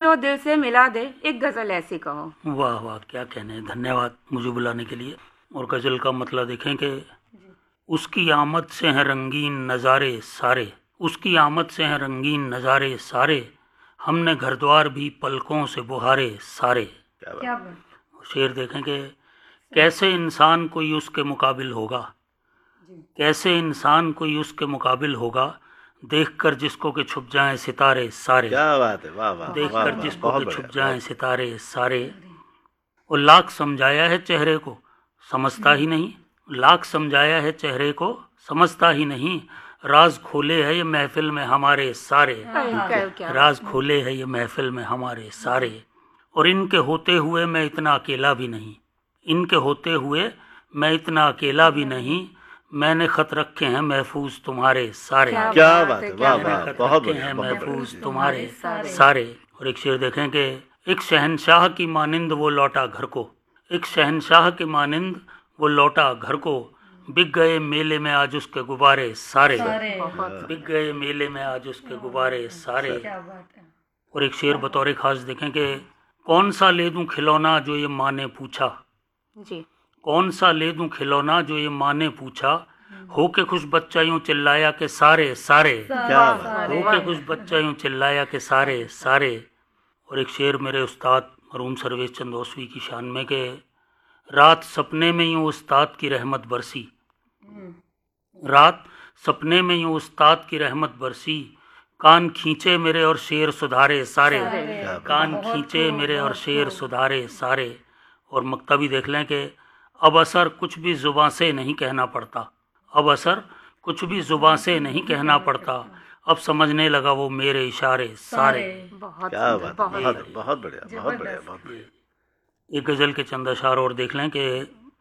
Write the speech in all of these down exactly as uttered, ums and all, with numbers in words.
तो दिल से मिला दे, एक गजल ऐसी कहो। वाह वाह, क्या कहने, धन्यवाद मुझे बुलाने के लिए। और गजल का मतलब देखें कि उसकी आमद से हैं रंगीन नज़ारे सारे, उसकी आमद से हैं रंगीन नज़ारे सारे, हमने घर द्वार भी पलकों से बुहारे सारे। क्या शेर देखें कि कैसे इंसान कोई उसके मुकाबिल होगा, कैसे इंसान कोई उसके मुकाबिल होगा, देखकर जिसको के छुप जाएं सितारे सारे। क्या बात है, वाह वाह, देखकर जिसको के छुप जाएं सितारे सारे। और लाख समझाया है चेहरे को समझता ही नहीं, लाख समझाया है चेहरे को समझता ही नहीं, राज खोले है ये महफिल में हमारे सारे, राज खोले है ये महफिल में हमारे सारे। और इनके होते हुए मैं इतना अकेला भी नहीं, इनके होते हुए मैं इतना अकेला भी नहीं, मैंने खत रखे हैं महफूज तुम्हारे सारे। क्या बात है, वाह वाह, बहुत रखे हैं महफूज तुम्हारे सारे। और एक शेर देखें कि एक शहनशाह की मानिंद वो लौटा घर को, एक शहनशाह की मानिंद वो लौटा घर को, बिक गए मेले में आज उसके गुब्बारे सारे, बिक गए मेले में आज उसके गुब्बारे सारे। और एक शेर बतौर खास देखें कि कौन सा ले दूं खिलौना जो ये माँ ने पूछा जी, कौन सा ले दूं खिलौना जो ये माँ ने पूछा, हो के खुश बच्चा यूं चिल्लाया के सारे सारे, हो के खुश बच्चा यूं चिल्लाया के सारे सारे। और एक शेर मेरे उस्ताद मरहूम सर्वेश चंद ओसवी की शान में के रात सपने में यूं उस्ताद की रहमत बरसी, रात सपने में यूं उस्ताद की रहमत बरसी, कान खींचे मेरे और शेर सुधारे सारे, कान खींचे मेरे और शेर सुधारे सारे। और मकतबी देख लें कि अब असर कुछ भी जुबां से नहीं कहना पड़ता, अब असर कुछ भी जुबां से नहीं कहना पड़ता, अब समझने लगा वो मेरे इशारे सारे। बहुत क्या सुंदर, बात, बहुत बहुत बहुत बढ़िया, बहुत बढ़िया, बहुत बढ़िया। एक गज़ल के चंद अशार और देख लें कि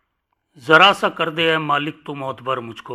ज़रा सा कर दे है मालिक तू मौतबर मुझको,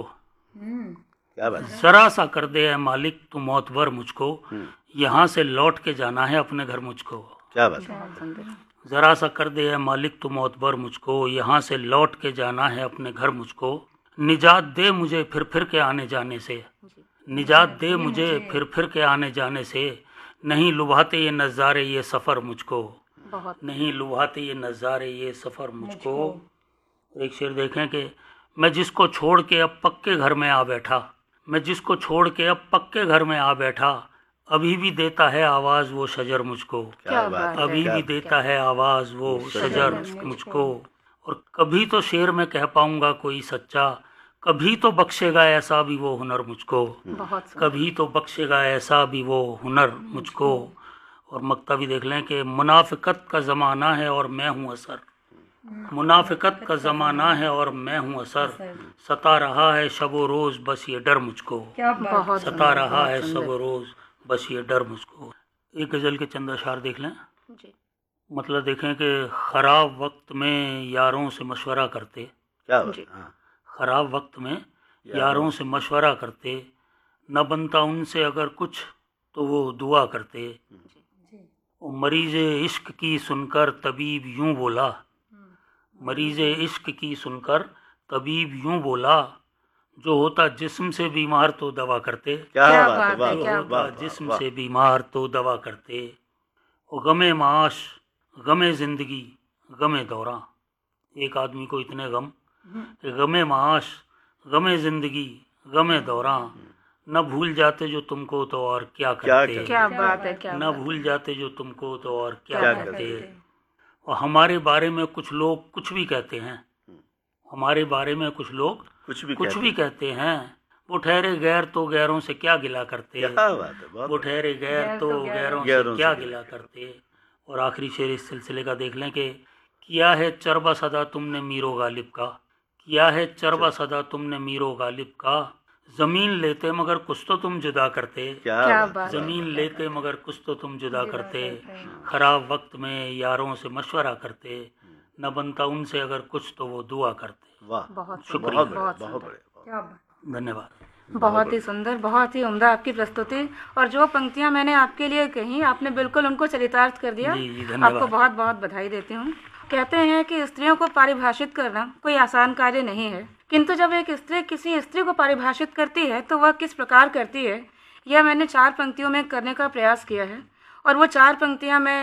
क्या बात है, ज़रा सा कर दे है मालिक तू मौतबर मुझको, यहाँ से लौट के जाना है अपने घर मुझको। क्या बात है, बहुत सुंदर। ज़रा सा कर दे है मालिक तू मौतबर मुझको, यहाँ से लौट के जाना है अपने घर मुझको, निजात दे मुझे फिर फिर के आने जाने से, निजात दे मुझे फिर फिर के आने जाने से, नहीं लुभाते ये नज़ारे ये सफ़र मुझको, बहुत नहीं लुभाते ये नज़ारे ये सफ़र मुझको। एक शेर देखें कि मैं जिसको छोड़ के अब पक्के घर में आ बैठा, मैं जिसको छोड़ के अब पक्के घर में आ बैठा, अभी भी देता है आवाज़ वो शजर मुझको, क्या बात है, अभी क्या भी देता है आवाज़ वो शजर मुझको। और कभी तो शेर में कह पाऊंगा कोई सच्चा, कभी तो बख्शेगा ऐसा भी वो हुनर मुझको, बहुत सुंदर। कभी तो बख्शेगा ऐसा भी वो हुनर मुझको। और मकतबी देख लें कि मुनाफिकत का ज़माना है और मैं हूँ असर, मुनाफिकत का ज़माना है और मैं हूँ असर, सता रहा है शबो रोज़ बस ये डर मुझको, बहुत सता सुंदर, रहा बहुत है सुंदर। शबो रोज़ बस ये डर मुझको। एक गज़ल के चंद अशार देख लें, जी, मतलब देखें कि ख़राब वक्त में यारों से मशवरा करते, क्या बात जी। है, हाँ, ख़राब वक्त में यारों से मशवरा करते, न बनता उनसे अगर कुछ तो वो दुआ करते। और मरीज़ इश्क की सुनकर तबीब यूं बोला, मरीज़ इश्क की सुनकर तबीब यूं बोला, जो होता जिस्म से बीमार तो दवा करते, क्या क्या बात है, बात वाह है, वाह, क्या वाह, होता वाह, जिस्म वाह। से बीमार तो दवा करते। और गमे माश गमे ज़िंदगी गमे दौरां, एक आदमी को इतने गम कि गमे माश गमे ज़िंदगी गमे दौरां, न भूल जाते जो तुमको तो और क्या क्या करते, करते। क्या बात है, क्या न बात है। भूल जाते जो तुमको तो और क्या क्या करते। करते। और हमारे बारे में कुछ लोग कुछ भी कहते हैं, हमारे बारे में कुछ लोग कुछ भी कुछ कहते भी कहते हैं, वो ठहरे गैर तो गैरों से क्या गिला करते, क्या बात है, बहुत वो ठहरे गैर तो गैरों से गैरों से क्या गिला गिला करते। और आखिरी शेर इस सिलसिले का देख लें कि किया है चरबा सदा तुमने मीरो गालिब का, किया है चरबा सदा तुमने मीरो गालिब का, ज़मीन लेते मगर कुछ तो तुम जुदा करते, क्या क्या बात बात है, है। ज़मीन लेते मगर कुछ तो तुम जुदा करते, ख़राब वक्त में यारों से मशवरा करते, न बनता उनसे अगर कुछ तो वो दुआ करते। वाह, बहुत शुक्रिया। बहुत बढ़िया, बहुत बहुत सुंदर। बढ़िया, क्या बात। धन्यवाद। बहुत ही सुंदर, बहुत ही उम्दा आपकी प्रस्तुति। और जो पंक्तियां मैंने आपके लिए कही, आपने बिल्कुल उनको चरितार्थ कर दिया। जी, जी, धन्यवाद। आपको बहुत बहुत बधाई देती हूँ। कहते हैं कि स्त्रियों को परिभाषित करना कोई आसान कार्य नहीं है, किंतु जब एक स्त्री किसी स्त्री को परिभाषित करती है तो वह किस प्रकार करती है, यह मैंने चार पंक्तियों में करने का प्रयास किया है। और वो चार पंक्तियां मैं